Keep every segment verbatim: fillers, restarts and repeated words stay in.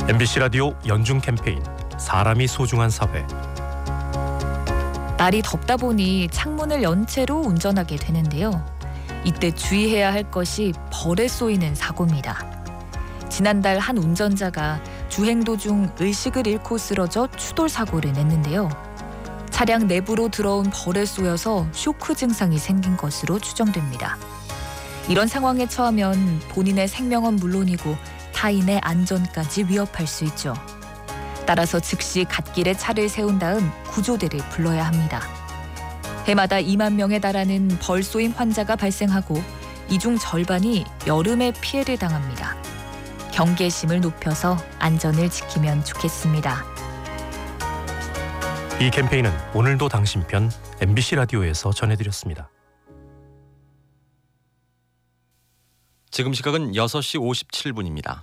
엠비씨 라디오 연중 캠페인 사람이 소중한 사회. 날이 덥다 보니 창문을 연 채로 운전하게 되는데요. 이때 주의해야 할 것이 벌에 쏘이는 사고입니다. 지난달 한 운전자가 주행 도중 의식을 잃고 쓰러져 추돌 사고를 냈는데요. 차량 내부로 들어온 벌에 쏘여서 쇼크 증상이 생긴 것으로 추정됩니다. 이런 상황에 처하면 본인의 생명은 물론이고 타인의 안전까지 위협할 수 있죠. 따라서 즉시 갓길에 차를 세운 다음 구조대를 불러야 합니다. 해마다 이만 명에 달하는 벌 쏘임 환자가 발생하고 이 중 절반이 여름에 피해를 당합니다. 경계심을 높여서 안전을 지키면 좋겠습니다. 이 캠페인은 오늘도 당신 편 엠비씨 라디오에서 전해드렸습니다. 지금 시각은 여섯 시 오십칠 분입니다.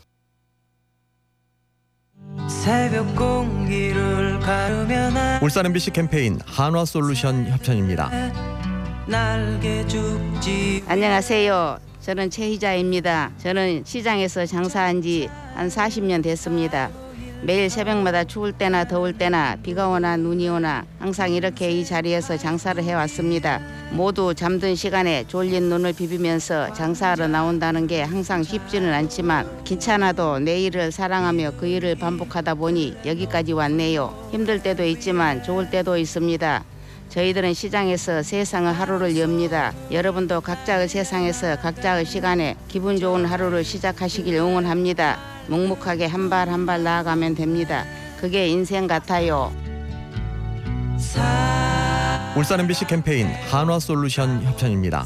새벽 공기를 가르며 날 울산 엠비씨 캠페인 한화솔루션 협찬입니다. 날개 죽지. 안녕하세요. 저는 최희자입니다. 저는 시장에서 장사한 지 한 사십 년 됐습니다. 매일 새벽마다 추울 때나 더울 때나 비가 오나 눈이 오나 항상 이렇게 이 자리에서 장사를 해왔습니다. 모두 잠든 시간에 졸린 눈을 비비면서 장사하러 나온다는 게 항상 쉽지는 않지만 귀찮아도 내 일을 사랑하며 그 일을 반복하다 보니 여기까지 왔네요. 힘들 때도 있지만 좋을 때도 있습니다. 저희들은 시장에서 세상의 하루를 엽니다. 여러분도 각자의 세상에서 각자의 시간에 기분 좋은 하루를 시작하시길 응원합니다. 묵묵하게 한 발 한 발 나아가면 됩니다. 그게 인생 같아요. 울산 엠비씨 캠페인 한화솔루션 협찬입니다.